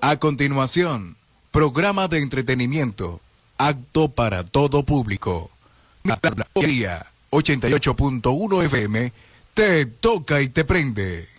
A continuación, programa de entretenimiento, apto para todo público. 88.1 FM, te toca y te prende.